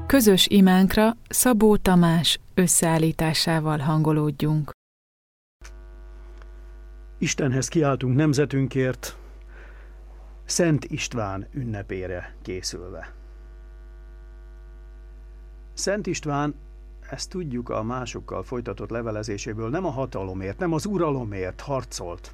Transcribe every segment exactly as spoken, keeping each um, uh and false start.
Közös imánkra Szabó Tamás összeállításával hangolódjunk. Istenhez kiáltunk nemzetünkért, Szent István ünnepére készülve. Szent István, ezt tudjuk a másokkal folytatott levelezéséből, nem a hatalomért, nem az uralomért harcolt.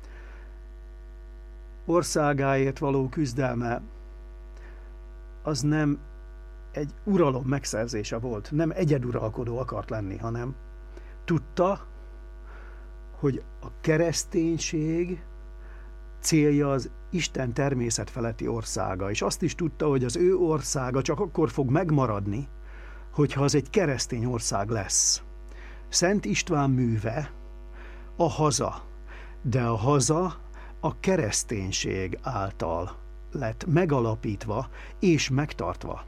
Országáért való küzdelme az nem egy uralom megszerzése volt, nem egyeduralkodó akart lenni, hanem tudta, hogy a kereszténység célja az Isten természet feletti országa, és azt is tudta, hogy az ő országa csak akkor fog megmaradni, hogyha az egy keresztény ország lesz. Szent István műve a haza, de a haza a kereszténység által lett megalapítva és megtartva.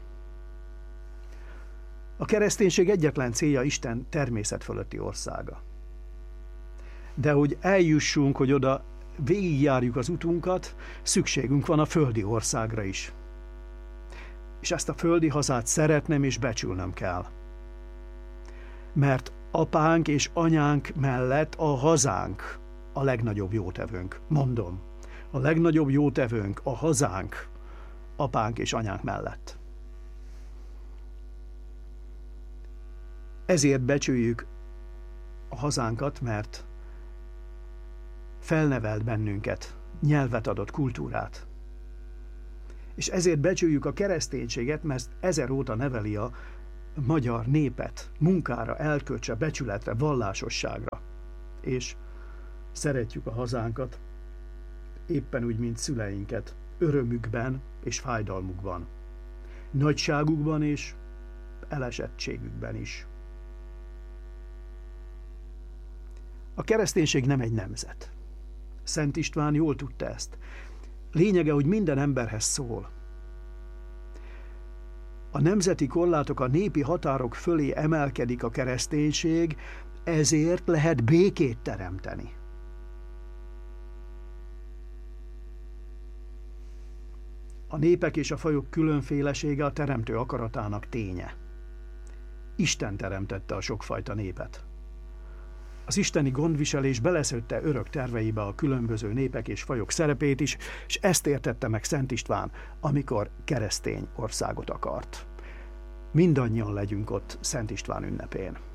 A kereszténység egyetlen célja Isten természet fölötti országa. De hogy eljussunk, hogy oda végigjárjuk az utunkat, szükségünk van a földi országra is. És ezt a földi hazát szeretnem és becsülnöm kell. Mert apánk és anyánk mellett a hazánk a legnagyobb jótevőnk. Mondom, a legnagyobb jótevőnk a hazánk apánk és anyánk mellett. Ezért becsüljük a hazánkat, mert felnevelt bennünket, nyelvet adott, kultúrát. És ezért becsüljük a kereszténységet, mert ezer óta neveli a magyar népet munkára, erkölcsre, becsületre, vallásosságra. És szeretjük a hazánkat, éppen úgy, mint szüleinket, örömükben és fájdalmukban, nagyságukban és elesettségükben is. A kereszténység nem egy nemzet. Szent István jól tudta ezt. Lényege, hogy minden emberhez szól. A nemzeti korlátok, a népi határok fölé emelkedik a kereszténység, ezért lehet békét teremteni. A népek és a fajok különfélesége a teremtő akaratának ténye. Isten teremtette a sokfajta népet. Az isteni gondviselés beleszőtte örök terveibe a különböző népek és fajok szerepét is, és ezt értette meg Szent István, amikor keresztény országot akart. Mindannyian legyünk ott Szent István ünnepén.